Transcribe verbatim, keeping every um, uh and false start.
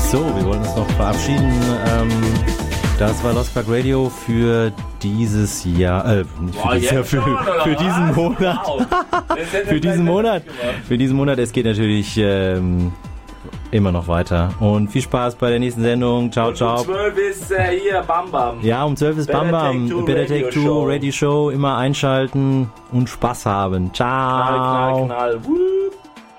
So, wir wollen uns noch verabschieden. Ähm, das war Lost Park Radio für dieses Jahr, äh, nicht für Boah, dieses Jahr, für, schon, für diesen Monat. Wow. für diesen Monat. Für diesen Monat. Es geht natürlich ähm, immer noch weiter. Und viel Spaß bei der nächsten Sendung. Ciao, Und ciao. Um zwölf ist äh, hier Bam Bam. Ja, um zwölf ist Bam Bam. Better Take Two, Radio Show. Immer einschalten und Spaß haben. Ciao. Knall, knall, knall. Woo.